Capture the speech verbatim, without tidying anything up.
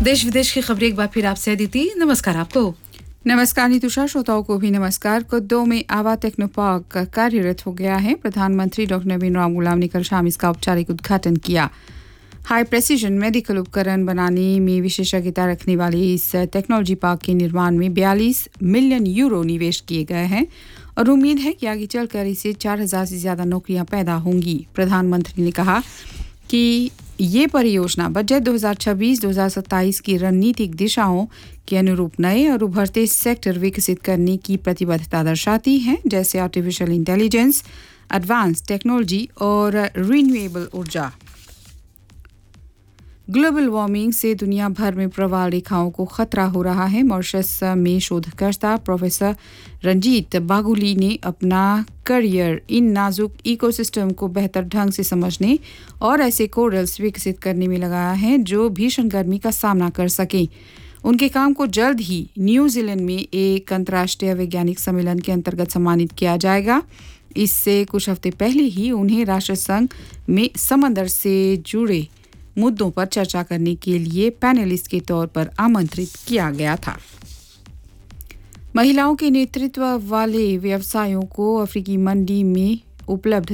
देश विदेश की खबरें एक बार फिर आपसे अदिति। नमस्कार आपको। नमस्कार नितुषा, श्रोताओं को भी नमस्कार। कुद्दो में आवा टेक्नोपार्क कार्यरत हो गया है। प्रधानमंत्री डॉक्टर नवीन राम गुलाम ने कल शाम इसका औपचारिक उद्घाटन किया। हाई प्रेसिजन मेडिकल उपकरण बनाने में विशेषज्ञता रखने वाले इस टेक्नोलॉजी पार्क के निर्माण में बयालीस मिलियन यूरो निवेश किए गए हैं और उम्मीद है कि आगे चलकर इससे चार हजार से ज्यादा नौकरियां पैदा होंगी। प्रधानमंत्री ने कहा कि ये परियोजना बजट दो हज़ार छब्बीस दो हज़ार सत्ताईस की रणनीतिक दिशाओं के अनुरूप नए और उभरते सेक्टर विकसित करने की प्रतिबद्धता दर्शाती है, जैसे आर्टिफिशियल इंटेलिजेंस, एडवांस टेक्नोलॉजी और रिन्यूएबल ऊर्जा। ग्लोबल वार्मिंग से दुनिया भर में प्रवाल रेखाओं को खतरा हो रहा है। मॉरिशस में शोधकर्ता प्रोफेसर रंजीत बागुली ने अपना करियर इन नाजुक इकोसिस्टम को बेहतर ढंग से समझने और ऐसे कोरल्स विकसित करने में लगाया है जो भीषण गर्मी का सामना कर सके। उनके काम को जल्द ही न्यूजीलैंड में एक अंतर्राष्ट्रीय वैज्ञानिक सम्मेलन के अंतर्गत सम्मानित किया जाएगा। इससे कुछ हफ्ते पहले ही उन्हें राष्ट्रसंघ में समंदर से जुड़े मुद्दों पर चर्चा करने के लिए पैनलिस्ट के तौर पर आमंत्रित किया गया था। महिलाओं के नेतृत्व वाले व्यवसायों को अफ्रीकी मंडी में उपलब्ध